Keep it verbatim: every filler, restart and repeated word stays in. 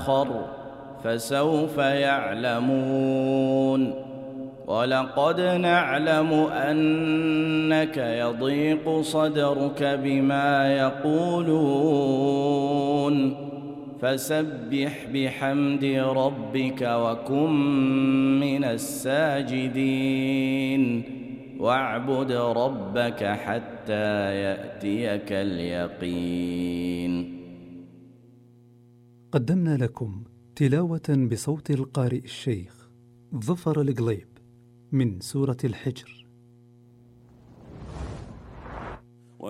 آخر فسوف يعلمون ولقد نعلم أنك يضيق صدرك بما يقولون فسبح بحمد ربك وكن من الساجدين واعبد ربك حتى يأتيك اليقين. قدمنا لكم تلاوة بصوت القارئ الشيخ ظفر القليب من سورة الحجر.